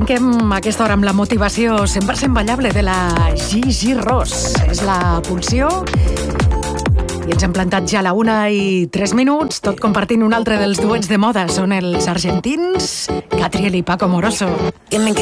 Arrenquem aquesta hora amb la motivació 100% ballable de la Gigi Ross. És la pulsió i ens hem plantat ja a la 1:03, tot compartint un altre dels duets de moda. Són els argentins Catriel i Paco Moroso. Dime que